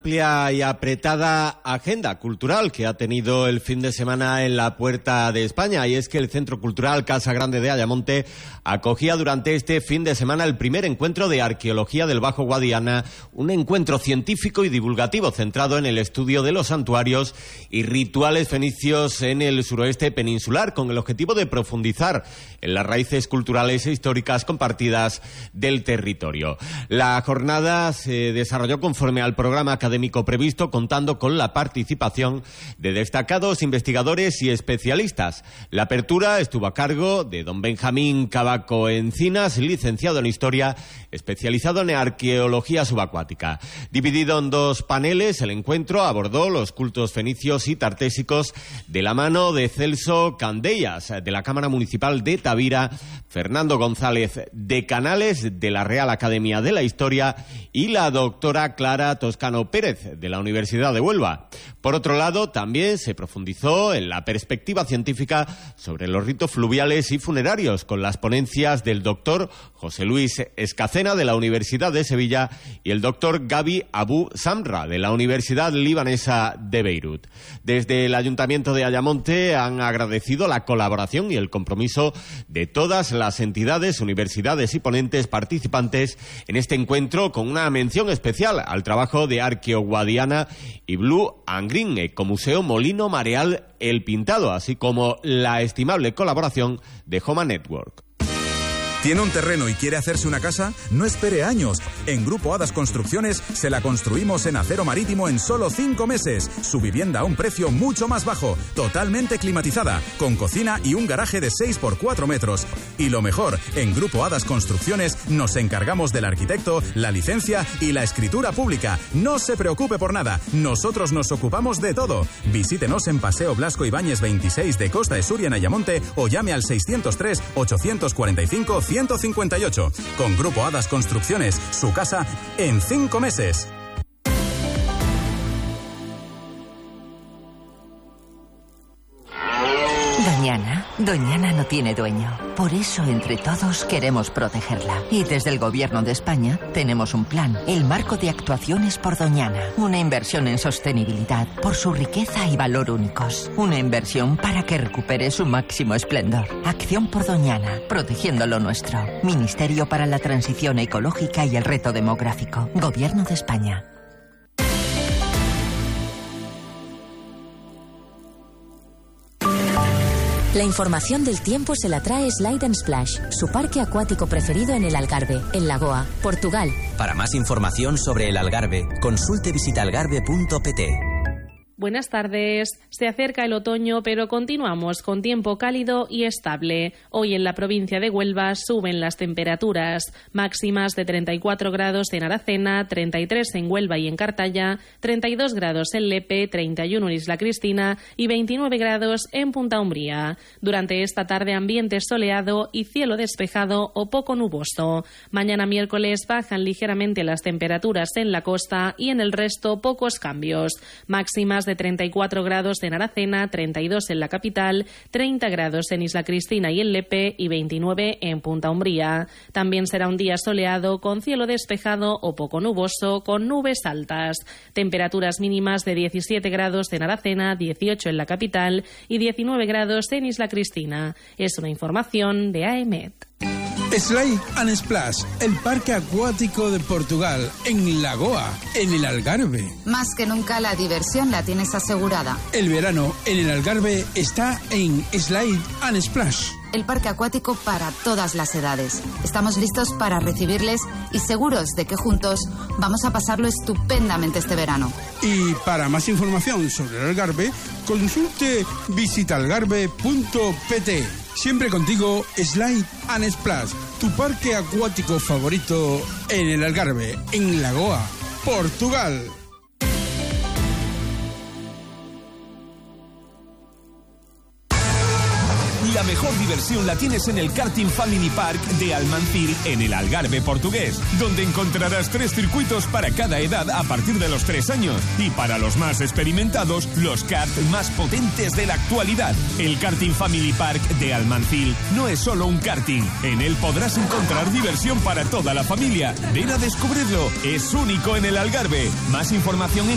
Amplia y apretada agenda cultural que ha tenido el fin de semana en la Puerta de España, y es que el Centro Cultural Casa Grande de Ayamonte acogía durante este fin de semana el primer encuentro de arqueología del Bajo Guadiana, un encuentro científico y divulgativo centrado en el estudio de los santuarios y rituales fenicios en el suroeste peninsular, con el objetivo de profundizar en las raíces culturales e históricas compartidas del territorio. La jornada se desarrolló conforme al programa académico previsto, contando con la participación de destacados investigadores y especialistas. La apertura estuvo a cargo de don Benjamín Cabaco Encinas, licenciado en Historia, especializado en arqueología subacuática. Dividido en dos paneles, el encuentro abordó los cultos fenicios y tartésicos de la mano de Celso Candellas, de la Cámara Municipal de Tavira, Fernando González de Canales, de la Real Academia de la Historia, y la doctora Clara Toscano Pérez, de la Universidad de Huelva. Por otro lado, también se profundizó en la perspectiva científica sobre los ritos fluviales y funerarios, con las ponencias del doctor José Luis Escacena, de la Universidad de Sevilla, y el doctor Gabi Abu Samra, de la Universidad Libanesa de Beirut. Desde el Ayuntamiento de Ayamonte han agradecido la colaboración y el compromiso de todas las entidades, universidades y ponentes participantes en este encuentro, con una mención especial al trabajo de Arqueo Guadiana y Blue and Green, Ecomuseo Molino Mareal El Pintado, así como la estimable colaboración de Homa Network. ¿Tiene un terreno y quiere hacerse una casa? No espere años. En Grupo Hadas Construcciones se la construimos en acero marítimo en solo 5 meses. Su vivienda a un precio mucho más bajo, totalmente climatizada, con cocina y un garaje de 6 por 4 metros. Y lo mejor, en Grupo Hadas Construcciones nos encargamos del arquitecto, la licencia y la escritura pública. No se preocupe por nada, nosotros nos ocupamos de todo. Visítenos en Paseo Blasco Ibáñez 26 de Costa de Suria en Ayamonte o llame al 603 845 158. Con Grupo Hadas Construcciones, su casa en 5 meses. Doñana no tiene dueño. Por eso, entre todos, queremos protegerla. Y desde el Gobierno de España tenemos un plan, el Marco de Actuaciones por Doñana. Una inversión en sostenibilidad por su riqueza y valor únicos. Una inversión para que recupere su máximo esplendor. Acción por Doñana, protegiendo lo nuestro. Ministerio para la Transición Ecológica y el Reto Demográfico. Gobierno de España. La información del tiempo se la trae Slide & Splash, su parque acuático preferido en el Algarve, en Lagoa, Portugal. Para más información sobre el Algarve, consulte visitaalgarve.pt. Buenas tardes. Se acerca el otoño, pero continuamos con tiempo cálido y estable. Hoy en la provincia de Huelva suben las temperaturas, máximas de 34 grados en Aracena, 33 en Huelva y en Cartaya, 32 grados en Lepe, 31 en Isla Cristina y 29 grados en Punta Umbría. Durante esta tarde ambiente soleado y cielo despejado o poco nuboso. Mañana miércoles bajan ligeramente las temperaturas en la costa y en el resto pocos cambios. Máximas de 34 grados en Aracena, 32 en la capital, 30 grados en Isla Cristina y en Lepe y 29 en Punta Umbría. También será un día soleado con cielo despejado o poco nuboso con nubes altas. Temperaturas mínimas de 17 grados en Aracena, 18 en la capital y 19 grados en Isla Cristina. Es una información de AEMET. Slide & Splash, el parque acuático de Portugal, en Lagoa, en el Algarve. Más que nunca la diversión la tienes asegurada. El verano en el Algarve está en Slide & Splash. El parque acuático para todas las edades. Estamos listos para recibirles y seguros de que juntos vamos a pasarlo estupendamente este verano. Y para más información sobre el Algarve, consulte visitaalgarve.pt. Siempre contigo, Slide & Splash, tu parque acuático favorito en el Algarve, en Lagoa, Portugal. La mejor diversión la tienes en el Karting Family Park de Almancil, en el Algarve portugués, donde encontrarás 3 circuitos para cada edad a partir de los 3 años. Y para los más experimentados, los karts más potentes de la actualidad. El Karting Family Park de Almancil no es solo un karting. En él podrás encontrar diversión para toda la familia. Ven a descubrirlo. Es único en el Algarve. Más información en